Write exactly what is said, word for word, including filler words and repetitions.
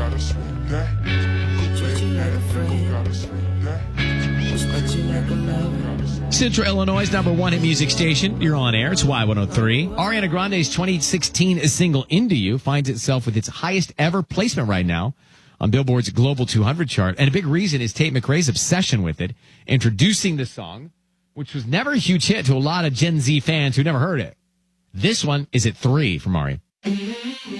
Central Illinois' number one hit music station. You're on air. It's Y one oh three. Ariana Grande's twenty sixteen single Into You finds itself with its highest ever placement right now on Billboard's Global two hundred chart. And a big reason is Tate McRae's obsession with it, introducing the song, which was never a huge hit to a lot of Gen Z fans who never heard it. This one is at three from Ari.